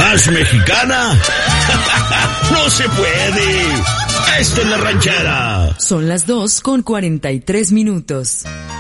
¿Más mexicana? ¡No se puede! ¡Esta es la ranchera! Son las 2:43.